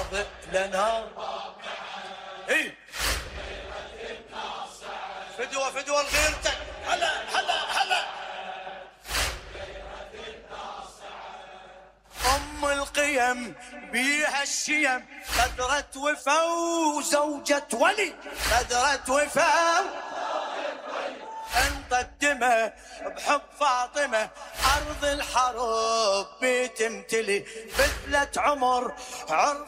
واضئ لنا. اي فدوة فدوة لغيرتك. هلا هلا هلا. أم القيم بيها الشيم، قدرة وفا وزوجة ولي، قدرة وفا نقدمه بحب فاطمة، أرض الحرب بتمتلي بذلة عمر عرف